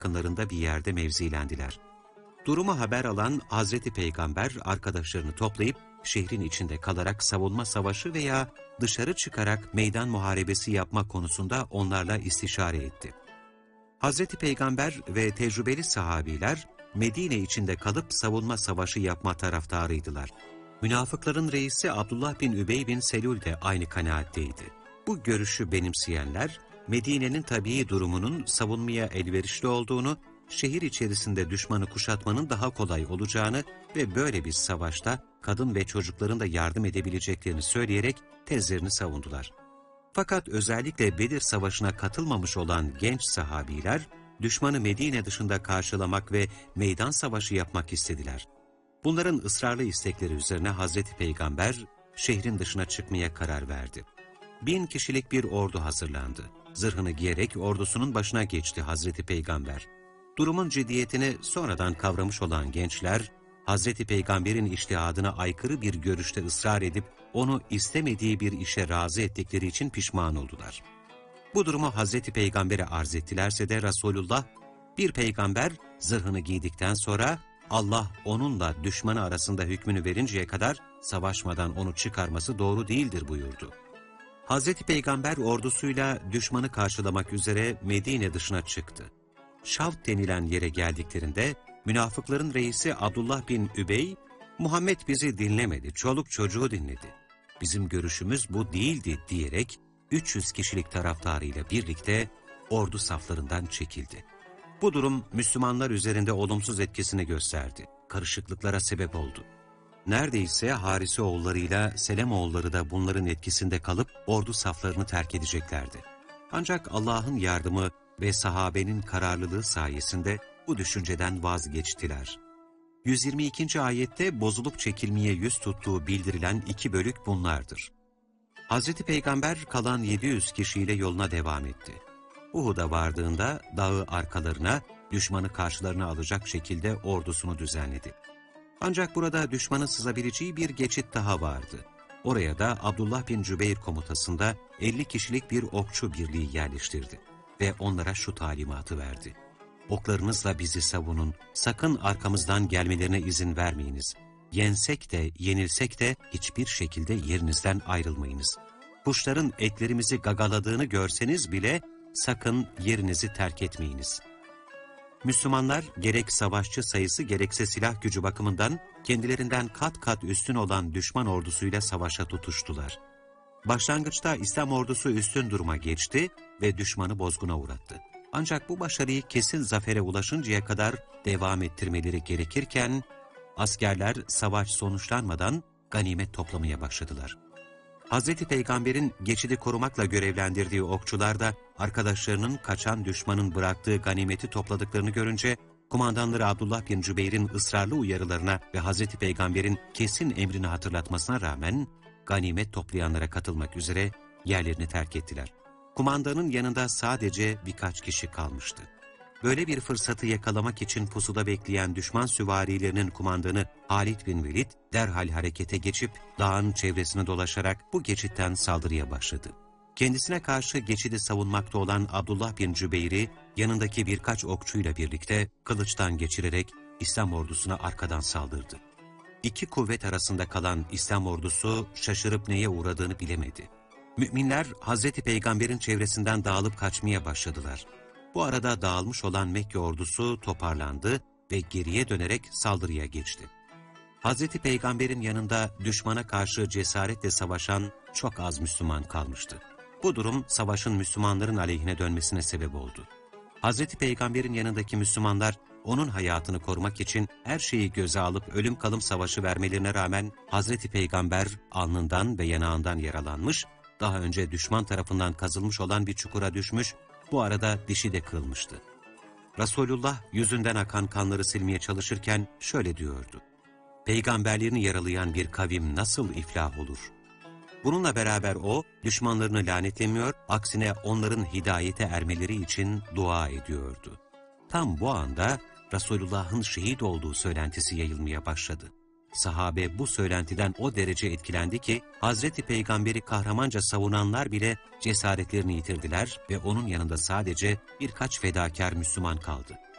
yakınlarında bir yerde mevzilendiler. Durumu haber alan Hazreti Peygamber arkadaşlarını toplayıp şehrin içinde kalarak savunma savaşı veya dışarı çıkarak meydan muharebesi yapma konusunda onlarla istişare etti. Hazreti Peygamber ve tecrübeli sahabiler Medine içinde kalıp savunma savaşı yapma taraftarıydılar. Münafıkların reisi Abdullah bin Übey bin Selül de aynı kanaatteydi. Bu görüşü benimseyenler, Medine'nin tabii durumunun savunmaya elverişli olduğunu, şehir içerisinde düşmanı kuşatmanın daha kolay olacağını ve böyle bir savaşta kadın ve çocukların da yardım edebileceklerini söyleyerek tezlerini savundular. Fakat özellikle Bedir Savaşı'na katılmamış olan genç sahabiler, düşmanı Medine dışında karşılamak ve meydan savaşı yapmak istediler. Bunların ısrarlı istekleri üzerine Hazreti Peygamber, şehrin dışına çıkmaya karar verdi. 1000 kişilik bir ordu hazırlandı. Zırhını giyerek ordusunun başına geçti Hazreti Peygamber. Durumun ciddiyetini sonradan kavramış olan gençler, Hazreti Peygamber'in içtihadına aykırı bir görüşte ısrar edip onu istemediği bir işe razı ettikleri için pişman oldular. Bu durumu Hazreti Peygamber'e arz ettilerse de Resulullah, bir peygamber zırhını giydikten sonra Allah onunla düşmanı arasında hükmünü verinceye kadar savaşmadan onu çıkarması doğru değildir buyurdu. Hazreti Peygamber ordusuyla düşmanı karşılamak üzere Medine dışına çıktı. Şavt denilen yere geldiklerinde münafıkların reisi Abdullah bin Übey, Muhammed bizi dinlemedi, çoluk çocuğu dinledi. Bizim görüşümüz bu değildi diyerek 300 kişilik taraftarıyla birlikte ordu saflarından çekildi. Bu durum Müslümanlar üzerinde olumsuz etkisini gösterdi. Karışıklıklara sebep oldu. Neredeyse Hariseoğullarıyla Selemoğulları da bunların etkisinde kalıp ordu saflarını terk edeceklerdi. Ancak Allah'ın yardımı ve sahabenin kararlılığı sayesinde bu düşünceden vazgeçtiler. 122. ayette bozulup çekilmeye yüz tuttuğu bildirilen 2 bölük bunlardır. Hazreti Peygamber kalan 700 kişiyle yoluna devam etti. Uhud'a vardığında dağı arkalarına, düşmanı karşılarına alacak şekilde ordusunu düzenledi. Ancak burada düşmanın sızabileceği bir geçit daha vardı. Oraya da Abdullah bin Cübeyr komutasında 50 kişilik bir okçu birliği yerleştirdi ve onlara şu talimatı verdi. Oklarınızla bizi savunun, sakın arkamızdan gelmelerine izin vermeyiniz. Yensek de yenilsek de hiçbir şekilde yerinizden ayrılmayınız. Kuşların etlerimizi gagaladığını görseniz bile sakın yerinizi terk etmeyiniz. Müslümanlar gerek savaşçı sayısı gerekse silah gücü bakımından kendilerinden kat kat üstün olan düşman ordusuyla savaşa tutuştular. Başlangıçta İslam ordusu üstün duruma geçti ve düşmanı bozguna uğrattı. Ancak bu başarıyı kesin zafere ulaşıncaya kadar devam ettirmeleri gerekirken, askerler savaş sonuçlanmadan ganimet toplamaya başladılar. Hazreti Peygamber'in geçidi korumakla görevlendirdiği okçular da arkadaşlarının kaçan düşmanın bıraktığı ganimeti topladıklarını görünce, kumandanları Abdullah bin Cübeyr'in ısrarlı uyarılarına ve Hazreti Peygamber'in kesin emrini hatırlatmasına rağmen ganimet toplayanlara katılmak üzere yerlerini terk ettiler. Kumandanın yanında sadece birkaç kişi kalmıştı. Böyle bir fırsatı yakalamak için pusuda bekleyen düşman süvarilerinin kumandanı Halid bin Velid derhal harekete geçip dağın çevresini dolaşarak bu geçitten saldırıya başladı. Kendisine karşı geçidi savunmakta olan Abdullah bin Cübeyr'i yanındaki birkaç okçuyla birlikte kılıçtan geçirerek İslam ordusuna arkadan saldırdı. İki kuvvet arasında kalan İslam ordusu şaşırıp neye uğradığını bilemedi. Müminler Hazreti Peygamber'in çevresinden dağılıp kaçmaya başladılar. Bu arada dağılmış olan Mekke ordusu toparlandı ve geriye dönerek saldırıya geçti. Hazreti Peygamber'in yanında düşmana karşı cesaretle savaşan çok az Müslüman kalmıştı. Bu durum savaşın Müslümanların aleyhine dönmesine sebep oldu. Hazreti Peygamber'in yanındaki Müslümanlar onun hayatını korumak için her şeyi göze alıp ölüm kalım savaşı vermelerine rağmen Hazreti Peygamber alnından ve yanağından yaralanmış, daha önce düşman tarafından kazılmış olan bir çukura düşmüş, bu arada dişi de kırılmıştı. Resulullah yüzünden akan kanları silmeye çalışırken şöyle diyordu: "Peygamberlerini yaralayan bir kavim nasıl iflah olur?" Bununla beraber o, düşmanlarını lanetlemiyor, aksine onların hidayete ermeleri için dua ediyordu. Tam bu anda Resulullah'ın şehit olduğu söylentisi yayılmaya başladı. Sahabe bu söylentiden o derece etkilendi ki, Hazreti Peygamber'i kahramanca savunanlar bile cesaretlerini yitirdiler ve onun yanında sadece birkaç fedakar Müslüman kaldı.